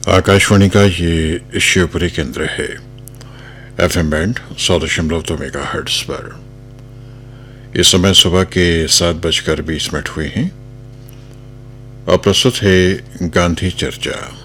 आकाशवाणी का ये शिवपुरी केंद्र है। एफएम बैंड 100.2 मेगाहर्ट्ज पर इस समय सुबह के 7:20 हुए हैं और प्रस्तुत है गांधी चर्चा।